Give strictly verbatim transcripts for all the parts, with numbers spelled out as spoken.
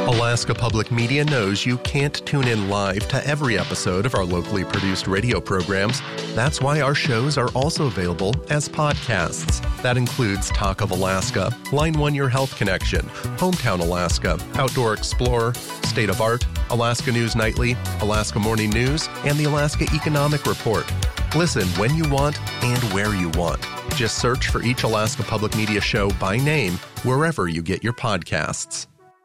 Alaska Public Media knows you can't tune in live to every episode of our locally produced radio programs. That's why our shows are also available as podcasts. That includes Talk of Alaska, Line one Your Health Connection, Hometown Alaska, Outdoor Explorer, State of Art, Alaska News Nightly, Alaska Morning News, and the Alaska Economic Report. Listen when you want and where you want. Just search for each Alaska Public Media show by name wherever you get your podcasts.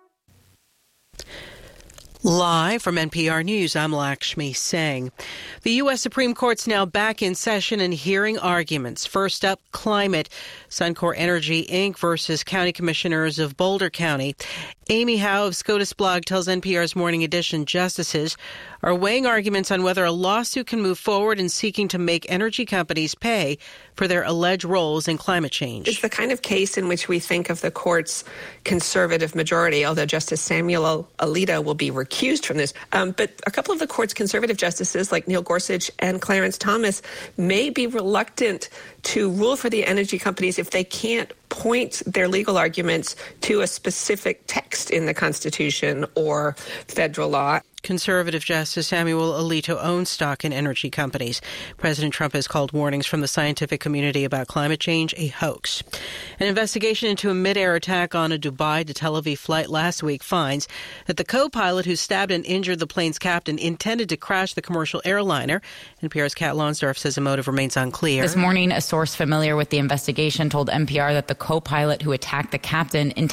Live from N P R News, I'm Lakshmi Singh. The U S Supreme Court's now back in session and hearing arguments. First up, climate. Suncor Energy, Incorporated versus County Commissioners of Boulder County. Amy Howe of SCOTUS Blog tells N P R's Morning Edition justices are weighing arguments on whether a lawsuit can move forward in seeking to make energy companies pay for their alleged roles in climate change. It's the kind of case in which we think of the court's conservative majority, although Justice Samuel Alito will be recused from this. Um, but a couple of the court's conservative justices, like Neil Gorsuch and Clarence Thomas, may be reluctant to rule for the energy companies if they can't point their legal arguments to a specific text in the Constitution or federal law. Conservative Justice Samuel Alito owns stock in energy companies. President Trump has called warnings from the scientific community about climate change a hoax. An investigation into a mid-air attack on a Dubai to Tel Aviv flight last week finds that the co-pilot who stabbed and injured the plane's captain intended to crash the commercial airliner. N P R's Kat Lonsdorf says the motive remains unclear. This morning, a source familiar with the investigation told N P R that the co-pilot who attacked the captain intended